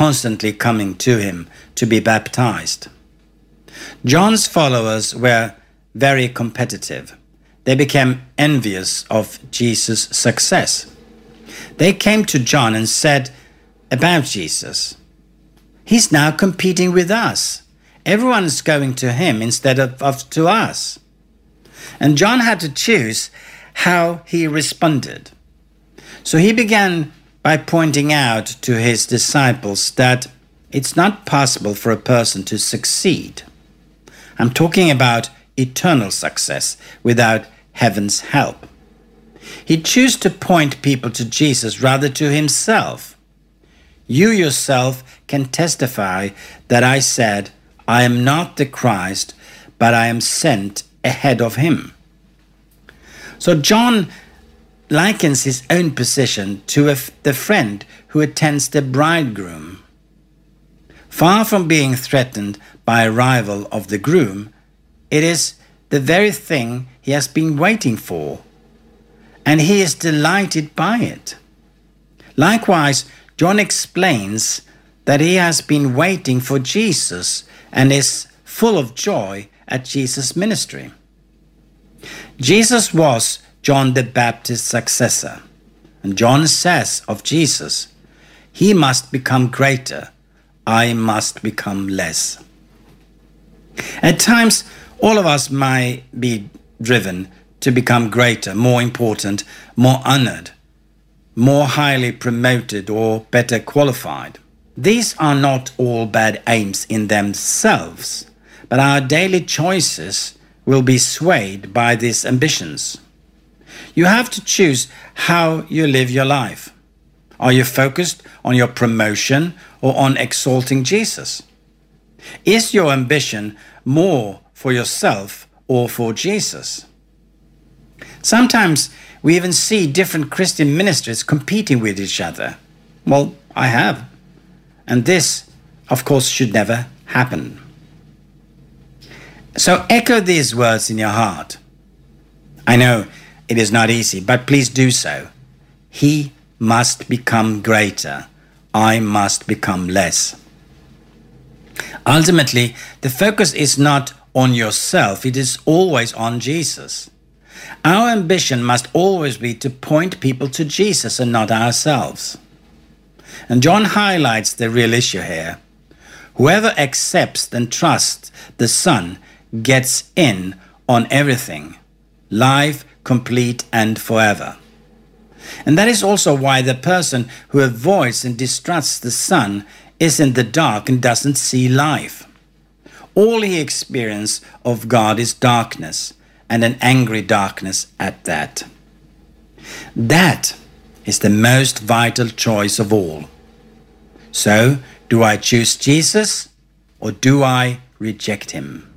constantly coming to him to be baptized. John's followers were very competitive. They became envious of Jesus' success. They came to John and said about Jesus, "He's now competing with us. Everyone is going to him instead of to us." And John had to choose how he responded. So he began by pointing out to his disciples that it's not possible for a person to succeed. I'm talking about eternal success without heaven's help. He chose to point people to Jesus rather to himself. You yourself can testify that I said, "I am not the Christ, but I am sent ahead of him." So John likens his own position to the friend who attends the bridegroom. Far from being threatened by arrival of the groom, it is the very thing he has been waiting for, and he is delighted by it. Likewise, John explains that he has been waiting for Jesus and is full of joy at Jesus' ministry. Jesus was John the Baptist's successor, and John says of Jesus, "He must become greater, I must become less." At times, all of us might be driven to become greater, more important, more honored, more highly promoted, or better qualified. These are not all bad aims in themselves, but our daily choices will be swayed by these ambitions. You have to choose how you live your life. Are you focused on your promotion or on exalting Jesus? Is your ambition more for yourself or for Jesus? Sometimes we even see different Christian ministries competing with each other. Well, I have. And this, of course, should never happen. So echo these words in your heart. I know it is not easy, but please do so. He must become greater. I must become less. Ultimately, the focus is not on yourself. It is always on Jesus. Our ambition must always be to point people to Jesus and not ourselves. And John highlights the real issue here. Whoever accepts and trusts the Son gets in on everything, life complete and forever. And that is also why the person who avoids and distrusts the Son is in the dark and doesn't see life. All he experiences of God is darkness, and an angry darkness at that. That is the most vital choice of all. So, do I choose Jesus or do I reject him?